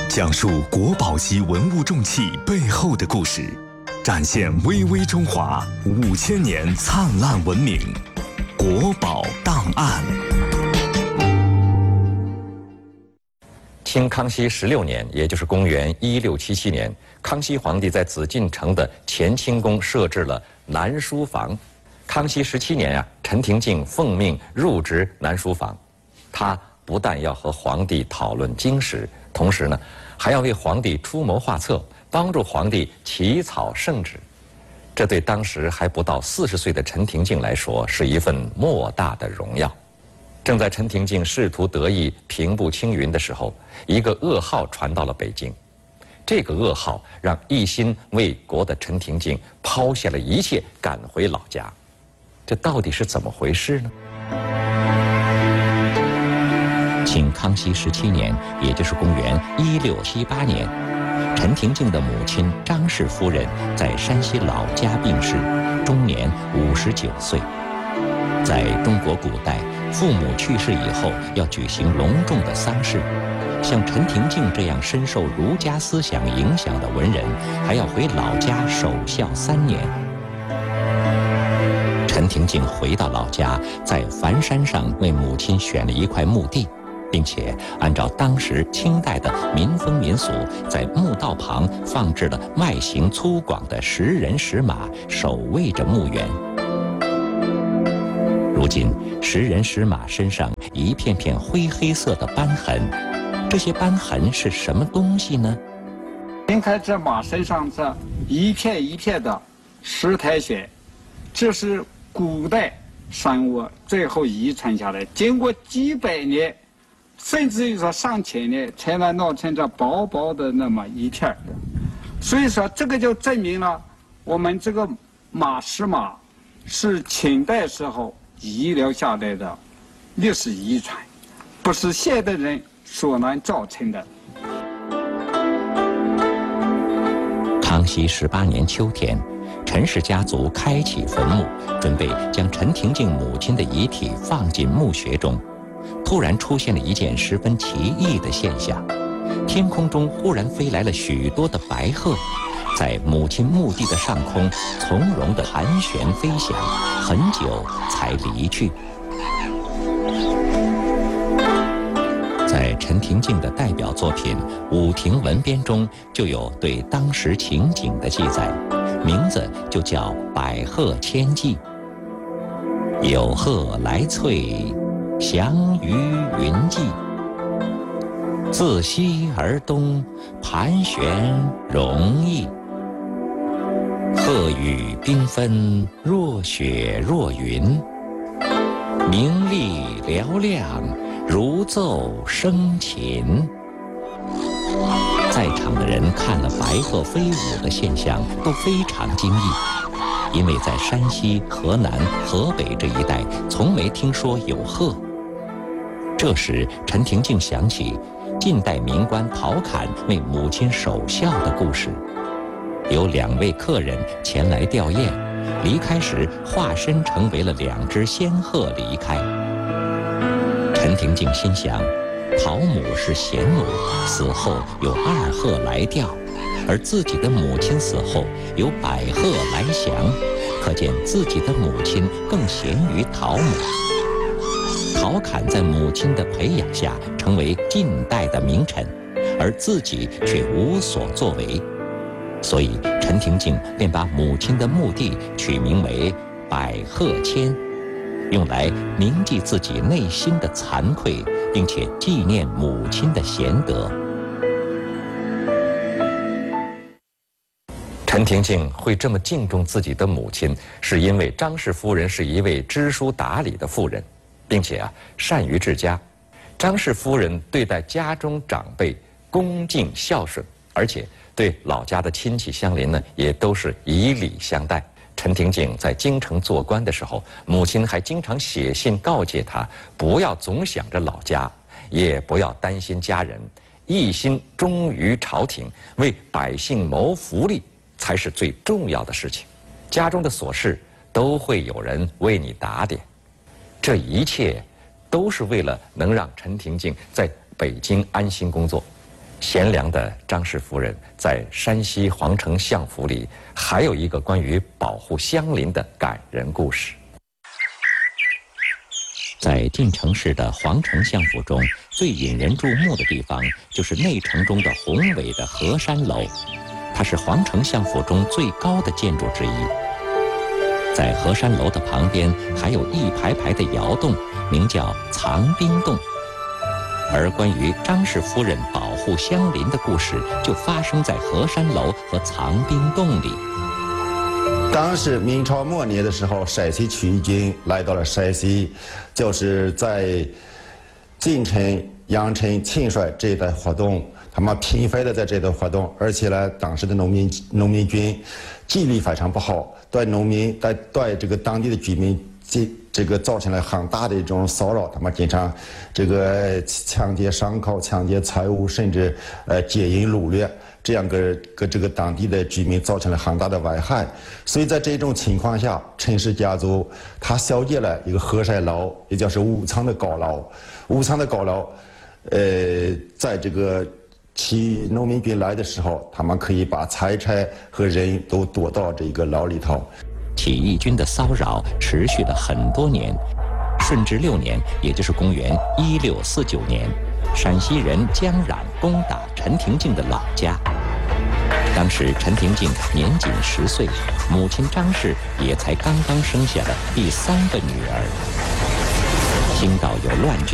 讲述国宝级文物重器背后的故事，展现巍巍中华5000年灿烂文明。国宝档案。 清康熙16年，也就是公元1677年，康熙皇帝在紫禁城的乾清宫设置了南书房。康熙17年陈廷敬奉命入职南书房，他不但要和皇帝讨论经史，同时呢，还要为皇帝出谋划策，帮助皇帝起草圣旨。这对当时还不到40岁的陈廷敬来说，是一份莫大的荣耀。正在陈廷敬仕途得意、平步青云的时候，一个噩耗传到了北京。这个噩耗让一心为国的陈廷敬抛下了一切，赶回老家。这到底是怎么回事呢？ 清康熙17年，也就是公元1678年，陈廷敬的母亲张氏夫人在山西老家病逝，终年59岁。在中国古代，父母去世以后要举行隆重的丧事，像陈廷敬这样深受儒家思想影响的文人，还要回老家守孝3年。陈廷敬回到老家，在樊山上为母亲选了一块墓地，并且按照当时清代的民风民俗，在墓道旁放置了外形粗犷的10人10马，守卫着墓园。如今10人10马身上一片片灰黑色的斑痕，这些斑痕是什么东西呢？ 您看这马身上这一片一片的石苔血，这是古代生物最后遗传下来，经过几百年甚至于说上千年才能弄成这薄薄的那么一片。所以说这个就证明了我们这个石马是清代时候遗留下来的历史遗产，不是现代人所能造成的。 康熙18年秋天，陈氏家族开启坟墓，准备将陈廷敬母亲的遗体放进墓穴中。突然出现了一件十分奇异的现象，天空中忽然飞来了许多的白鹤，在母亲墓地的上空从容地盘旋飞翔，很久才离去。在陈廷敬的代表作品《武亭文编》中，就有对当时情景的记载，名字就叫《百鹤千记》。有鹤来翠，翔于云际，自西而东，盘旋容易。鹤羽缤纷，若雪若云，明丽嘹亮，如奏笙琴。在场的人看了白鹤飞舞的现象，都非常惊异，因为在山西、河南、河北这一带，从没听说有鹤。这时，陈廷敬想起近代名官陶侃为母亲守孝的故事。有2位客人前来吊唁，离开时化身成为了2只仙鹤离开。陈廷敬心想，陶母是贤母，死后有2鹤来吊，而自己的母亲死后有百鹤来降，可见自己的母亲更贤于陶母。陶侃在母亲的培养下成为近代的名臣，而自己却无所作为，所以陈廷敬便把母亲的墓地取名为百鹤千，用来铭记自己内心的惭愧，并且纪念母亲的贤德。 陈廷敬会这么敬重自己的母亲，是因为张氏夫人是一位知书达理的妇人，并且善于治家。张氏夫人对待家中长辈恭敬孝顺，而且对老家的亲戚乡邻呢，也都是以礼相待。陈廷敬在京城做官的时候，母亲还经常写信告诫他，不要总想着老家，也不要担心家人，一心忠于朝廷，为百姓谋福利才是最重要的事情。家中的琐事都会有人为你打点，这一切都是为了能让陈廷敬在北京安心工作。 贤良的张氏夫人在山西黄城相府里还有一个关于保护乡邻的感人故事。 在晋城市的黄城相府中，最引人注目的地方就是内城中的宏伟的河山楼，它是黄城相府中最高的建筑之一。在河山楼的旁边还有一排排的窑洞，名叫藏兵洞。而关于张氏夫人保护乡邻的故事，就发生在河山楼和藏兵洞里。 当时明朝末年的时候，陕西起义军来到了山西，就是在晋城、阳城、庆帅这一带活动，他们频繁的在这带活动，而且呢，当时的农民军纪律非常不好，对这个当地的居民这个造成了很大的一种骚扰，他们经常这个抢劫牲口、抢劫财物，甚至劫营掳掠，这样给这个当地的居民造成了很大的危害。所以在这种情况下，陈氏家族他修建了一个河山楼，也就是5层的高楼。5层的高楼，在这个农民军来的时候，他们可以把财产和人都躲到这个牢里头。 起义军的骚扰持续了很多年。顺治6年，也就是公元1649年，陕西人江冉攻打陈廷敬的老家。当时陈廷敬年仅10岁，母亲张氏也才刚刚生下了第3个女儿。听到有乱军